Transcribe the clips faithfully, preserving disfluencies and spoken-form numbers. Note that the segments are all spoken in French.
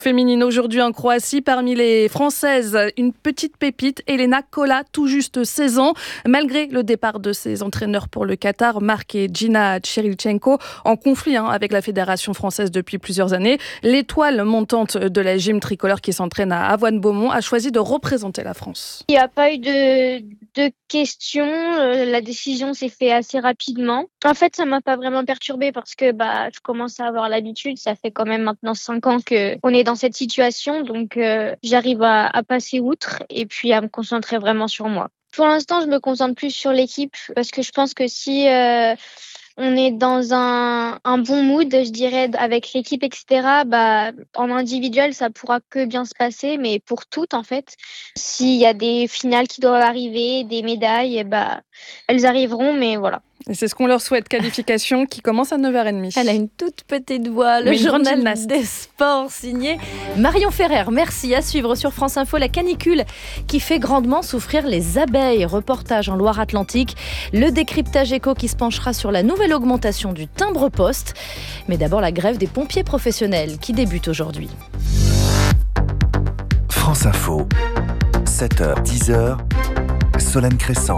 Féminine aujourd'hui en Croatie, parmi les Françaises, une petite pépite, Elena Kola, tout juste seize ans. Malgré le départ de ses entraîneurs pour le Qatar, Marc et Gina Tchirilchenko, en conflit hein, avec la Fédération française depuis plusieurs années, l'étoile montante de la gym tricolore qui s'entraîne à Avoine-Beaumont a choisi de représenter la France. Il n'y a pas eu de, de questions, euh, la décision s'est faite assez rapidement. En fait, ça ne m'a pas vraiment perturbée parce que bah, je commence à avoir l'habitude, ça fait quand même maintenant cinq ans qu'on est dans cette situation, donc euh, j'arrive à, à passer outre et puis à me concentrer vraiment sur moi. Pour l'instant, je me concentre plus sur l'équipe parce que je pense que si euh, on est dans un, un bon mood, je dirais, avec l'équipe, et cetera, bah, en individuel, ça pourra que bien se passer, mais pour toutes, en fait, s'il y a des finales qui doivent arriver, des médailles, bah, elles arriveront, mais voilà. Et c'est ce qu'on leur souhaite, qualification qui commence à neuf heures trente. Elle a une toute petite voix, le oui, journal des sports signé Marion Ferrer. Merci, à suivre sur France Info, la canicule qui fait grandement souffrir les abeilles. Reportage en Loire-Atlantique, le décryptage éco qui se penchera sur la nouvelle augmentation du timbre-poste. Mais d'abord la grève des pompiers professionnels qui débute aujourd'hui. France Info, sept heures dix heures, Solène Crescent.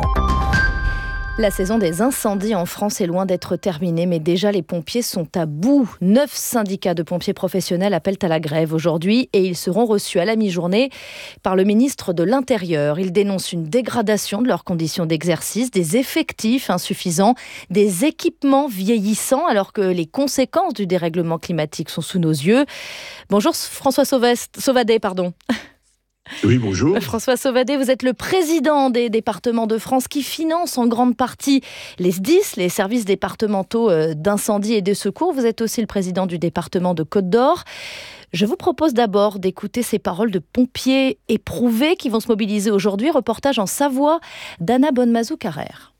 La saison des incendies en France est loin d'être terminée, mais déjà les pompiers sont à bout. Neuf syndicats de pompiers professionnels appellent à la grève aujourd'hui et ils seront reçus à la mi-journée par le ministre de l'Intérieur. Ils dénoncent une dégradation de leurs conditions d'exercice, des effectifs insuffisants, des équipements vieillissants, alors que les conséquences du dérèglement climatique sont sous nos yeux. Bonjour François Sauvest, Sauvadet, pardon. Oui, bonjour. François Sauvadet, vous êtes le président des départements de France qui finance en grande partie les S D I S, les services départementaux d'incendie et de secours. Vous êtes aussi le président du département de Côte-d'Or. Je vous propose d'abord d'écouter ces paroles de pompiers éprouvés qui vont se mobiliser aujourd'hui. Reportage en Savoie d'Anna Bonmazou-Carrère.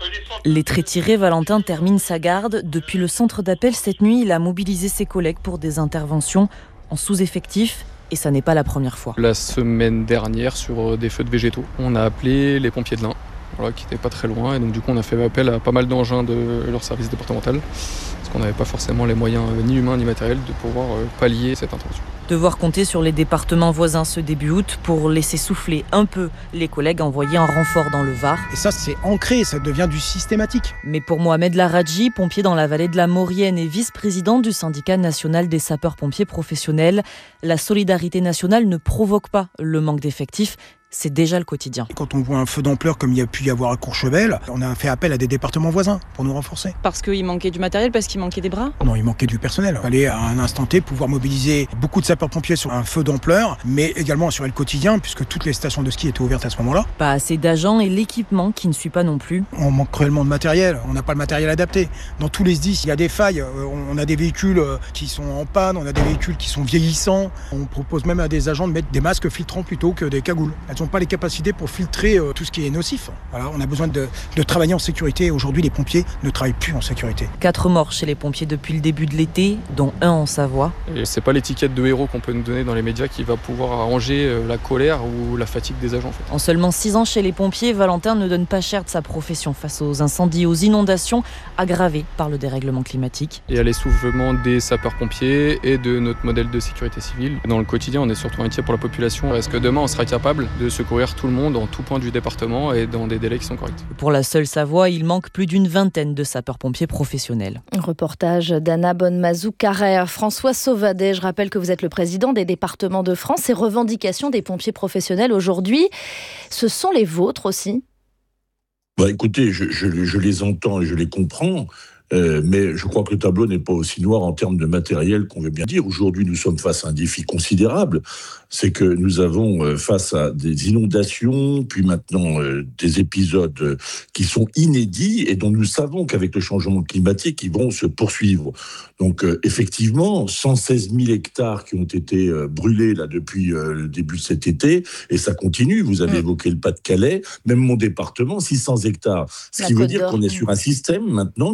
Les traits tirés, Valentin termine sa garde. Depuis le centre d'appel cette nuit, il a mobilisé ses collègues pour des interventions en sous-effectif. Et ça n'est pas la première fois. La semaine dernière, sur des feux de végétaux, on a appelé les pompiers de l'Ain, voilà, qui n'étaient pas très loin. Et donc du coup, on a fait appel à pas mal d'engins de leur service départemental, parce qu'on n'avait pas forcément les moyens, ni humains ni matériels, de pouvoir pallier cette intervention. Devoir compter sur les départements voisins ce début août pour laisser souffler un peu les collègues envoyés en renfort dans le Var. Et ça, c'est ancré, ça devient du systématique. Mais pour Mohamed Laradji, pompier dans la vallée de la Maurienne et vice-président du syndicat national des sapeurs-pompiers professionnels, la solidarité nationale ne provoque pas le manque d'effectifs. C'est déjà le quotidien. Quand on voit un feu d'ampleur comme il y a pu y avoir à Courchevel, on a fait appel à des départements voisins pour nous renforcer. Parce qu'il manquait du matériel, parce qu'il manquait des bras ? Non, il manquait du personnel. Il fallait à un instant T pouvoir mobiliser beaucoup de sapeurs-pompiers sur un feu d'ampleur, mais également assurer le quotidien, puisque toutes les stations de ski étaient ouvertes à ce moment-là. Pas assez d'agents et l'équipement qui ne suit pas non plus. On manque cruellement de matériel, on n'a pas le matériel adapté. Dans tous les S D I S, il y a des failles. On a des véhicules qui sont en panne, on a des véhicules qui sont vieillissants. On propose même à des agents de mettre des masques filtrants plutôt que des cagoules. Elles n'ont pas les capacités pour filtrer euh, tout ce qui est nocif. Voilà, on a besoin de, de travailler en sécurité. Aujourd'hui, les pompiers ne travaillent plus en sécurité. Quatre morts chez les pompiers depuis le début de l'été, dont un en Savoie. Et c'est pas l'étiquette de héros qu'on peut nous donner dans les médias qui va pouvoir arranger la colère ou la fatigue des agents. En fait. En seulement six ans chez les pompiers, Valentin ne donne pas cher de sa profession face aux incendies, aux inondations aggravées par le dérèglement climatique. Et à l'essoufflement des sapeurs-pompiers et de notre modèle de sécurité civile. Dans le quotidien, on est surtout inquiet pour la population. Est-ce que demain, on sera capable de secourir tout le monde en tout point du département et dans des délais qui sont corrects. Pour la seule Savoie, il manque plus d'une vingtaine de sapeurs-pompiers professionnels. Un reportage d'Anna Bonmazou-Carrère. François Sauvadet, je rappelle que vous êtes le président des départements de France. Ces revendications des pompiers professionnels aujourd'hui, ce sont les vôtres aussi ? Bah, écoutez, je, je, je les entends et je les comprends. Euh, mais je crois que le tableau n'est pas aussi noir en termes de matériel qu'on veut bien dire. Aujourd'hui, nous sommes face à un défi considérable. C'est que nous avons euh, face à des inondations, puis maintenant euh, des épisodes euh, qui sont inédits et dont nous savons qu'avec le changement climatique, ils vont se poursuivre. Donc euh, effectivement, cent seize mille hectares qui ont été euh, brûlés là depuis euh, le début de cet été, et ça continue. Vous avez mmh. évoqué le Pas-de-Calais, même mon département, six cents hectares. Ce La qui veut Côte dire d'Or. qu'on est sur un système maintenant qui nécessite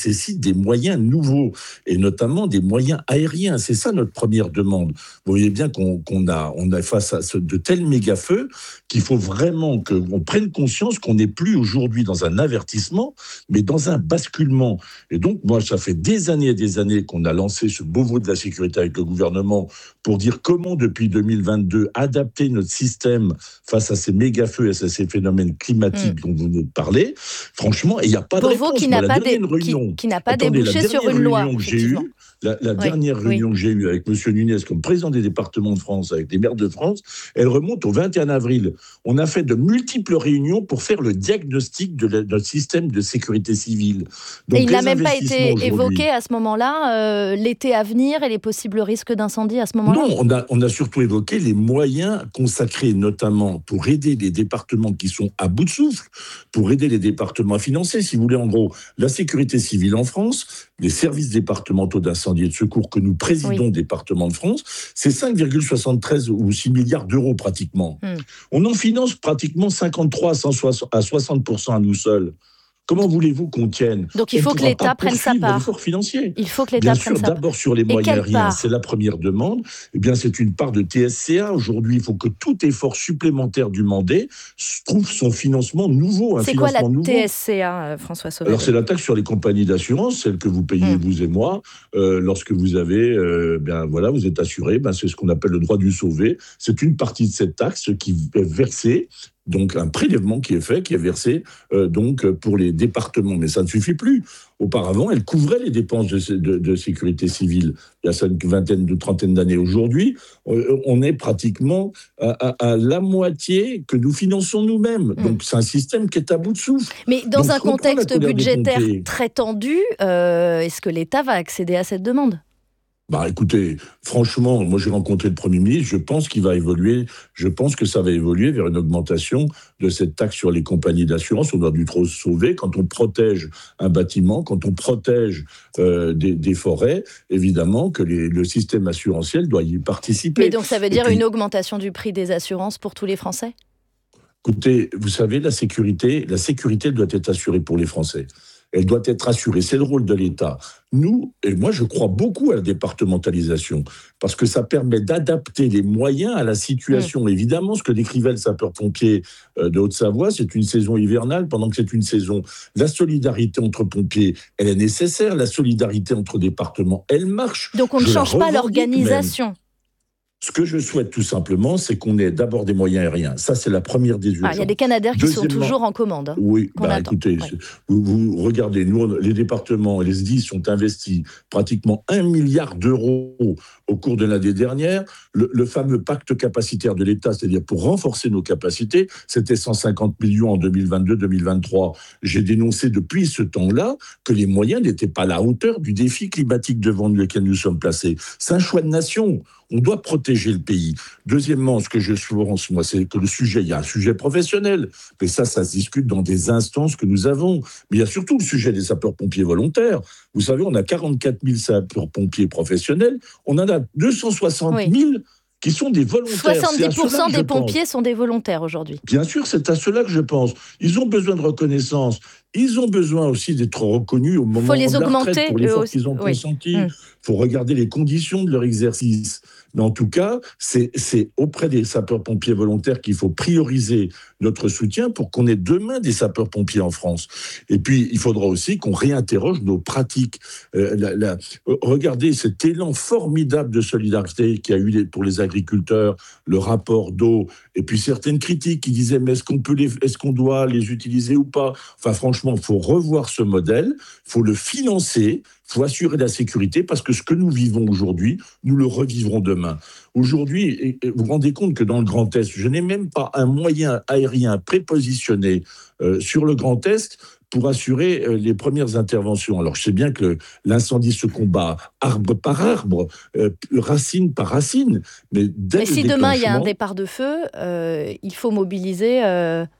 nécessite des moyens nouveaux, et notamment des moyens aériens. C'est ça notre première demande. Vous voyez bien qu'on, qu'on a, on a face à ce, de tels méga-feux qu'il faut vraiment qu'on prenne conscience qu'on n'est plus aujourd'hui dans un avertissement, mais dans un basculement. Et donc, moi, ça fait des années et des années qu'on a lancé ce Beauvau de la sécurité avec le gouvernement pour dire comment, depuis deux mille vingt-deux, adapter notre système face à ces méga-feux et à ces phénomènes climatiques mmh. dont vous venez de parler. Franchement, il n'y a pas de Beauvaux réponse. qui n'a Moi, pas, dé... réunion, qui, qui n'a pas attendez, débouché sur une loi. Que j'ai eue, la, la oui, dernière réunion oui. que j'ai eue avec M. Nunez comme président des départements de France, avec les maires de France, elle remonte au vingt et un avril. On a fait de multiples réunions pour faire le diagnostic de la, notre système de sécurité civile. Donc, et il n'a même pas été évoqué à ce moment-là, euh, l'été à venir et les possibles risques d'incendie à ce moment-là? Non, on a, on a surtout évoqué les moyens consacrés notamment pour aider les départements qui sont à bout de souffle, pour aider les départements à financer, si vous voulez, en gros, la sécurité civile en France, les services départementaux d'incendie et de secours que nous présidons, oui. départements de France, c'est cinq virgule soixante-treize ou six milliards d'euros pratiquement. Hum. On en finance pratiquement cinquante-trois à soixante pour cent à nous seuls. Comment voulez-vous qu'on tienne? Donc il faut que l'État prenne sa part. L'effort financier. Il faut que l'État Bien prenne sûr, sa part. D'abord sur les moyens aériens, c'est la première demande. Eh bien, c'est une part de T S C A. Aujourd'hui, il faut que tout effort supplémentaire du mandat trouve son financement nouveau. Un c'est quoi la nouveau. T S C A, François Sauvé? Alors c'est la taxe sur les compagnies d'assurance, celle que vous payez, mmh. vous et moi, euh, lorsque vous avez, euh, bien voilà, vous êtes assuré. Ben, c'est ce qu'on appelle le droit du sauvé. C'est une partie de cette taxe qui est versée. Donc un prélèvement qui est fait, qui est versé euh, donc pour les départements. Mais ça ne suffit plus. Auparavant, elle couvrait les dépenses de, de, de sécurité civile. Il y a ça une vingtaine, de trentaine d'années. Aujourd'hui, euh, on est pratiquement à, à, à la moitié que nous finançons nous-mêmes. Mmh. Donc c'est un système qui est à bout de souffle. Mais dans donc, un contexte budgétaire très tendu, euh, est-ce que l'État va accéder à cette demande ? Bah écoutez, franchement, moi j'ai rencontré le Premier ministre, je pense qu'il va évoluer, je pense que ça va évoluer vers une augmentation de cette taxe sur les compagnies d'assurance. On doit du trop se sauver. Quand on protège un bâtiment, quand on protège euh, des, des forêts, évidemment que les, le système assurantiel doit y participer. Mais donc ça veut dire puis, une augmentation du prix des assurances pour tous les Français ? Écoutez, vous savez, la sécurité, la sécurité doit être assurée pour les Français. Elle doit être assurée. C'est le rôle de l'État. Nous, et moi, je crois beaucoup à la départementalisation, parce que ça permet d'adapter les moyens à la situation. Mmh. Évidemment, ce que décrivait le sapeur-pompier de Haute-Savoie, c'est une saison hivernale, pendant que c'est une saison. La solidarité entre pompiers, elle est nécessaire. La solidarité entre départements, elle marche. Donc on ne change pas l'organisation. Même. Ce que je souhaite tout simplement, c'est qu'on ait d'abord des moyens aériens. Ça, c'est la première des urgences. Ah, il y a des Canadair qui sont toujours en commande. Hein, oui, bah, écoutez, ouais. vous, vous regardez, nous, les départements et les S D I sont investis pratiquement un milliard d'euros au cours de l'année dernière. Le, le fameux pacte capacitaire de l'État, c'est-à-dire pour renforcer nos capacités, c'était cent cinquante millions en deux mille vingt-deux deux mille vingt-trois. J'ai dénoncé depuis ce temps-là que les moyens n'étaient pas à la hauteur du défi climatique devant lequel nous sommes placés. C'est un choix de nation. On doit protéger le pays. Deuxièmement, ce que je pense, moi, c'est que le sujet, il y a un sujet professionnel. Mais ça, ça se discute dans des instances que nous avons. Mais il y a surtout le sujet des sapeurs-pompiers volontaires. Vous savez, on a quarante-quatre mille sapeurs-pompiers professionnels. On en a deux cent soixante mille oui. qui sont des volontaires. soixante-dix pour cent des pompiers pense. sont des volontaires aujourd'hui. Bien sûr, c'est à cela que je pense. Ils ont besoin de reconnaissance. Ils ont besoin aussi d'être reconnus au moment faut les de la augmenter, retraite pour l'effort aussi. qu'ils ont oui. consenti. Il mmh. faut regarder les conditions de leur exercice. Mais en tout cas, c'est, c'est auprès des sapeurs-pompiers volontaires qu'il faut prioriser notre soutien pour qu'on ait demain des sapeurs-pompiers en France. Et puis, il faudra aussi qu'on réinterroge nos pratiques. Euh, la, la, regardez cet élan formidable de solidarité qu'il y a eu pour les agriculteurs, le rapport d'eau, et puis certaines critiques qui disaient mais est-ce qu'on peut les, est-ce qu'on doit les utiliser ou pas ? Enfin, franchement, il faut revoir ce modèle, il faut le financer, il faut assurer la sécurité parce que ce que nous vivons aujourd'hui, nous le revivrons demain. Aujourd'hui, vous vous rendez compte que dans le Grand Est, je n'ai même pas un moyen aérien prépositionné euh, sur le Grand Est pour assurer euh, les premières interventions. Alors, je sais bien que l'incendie se combat arbre par arbre, euh, racine par racine, mais dès mais le si déclenchement... demain il y a un départ de feu, euh, il faut mobiliser... Euh...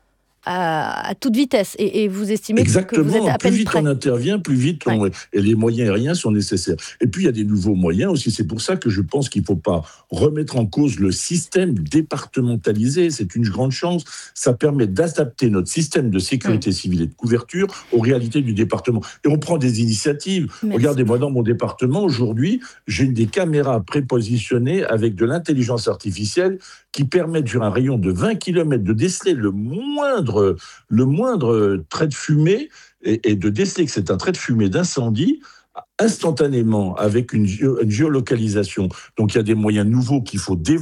à, à toute vitesse. Et, et vous estimez Exactement, que vous êtes à plus peine vite prêt. on intervient, plus vite on... Ouais. Et les moyens aériens sont nécessaires. Et puis il y a des nouveaux moyens aussi. C'est pour ça que je pense qu'il ne faut pas remettre en cause le système départementalisé. C'est une grande chance. Ça permet d'adapter notre système de sécurité mmh. civile et de couverture aux réalités du département. Et on prend des initiatives. Merci. Regardez, moi dans mon département, aujourd'hui, j'ai des caméras prépositionnées avec de l'intelligence artificielle qui permettent, sur un rayon de vingt kilomètres, de déceler le moindre, le moindre trait de fumée et, et de déceler que c'est un trait de fumée d'incendie instantanément avec une, une géolocalisation. Donc il y a des moyens nouveaux qu'il faut développer.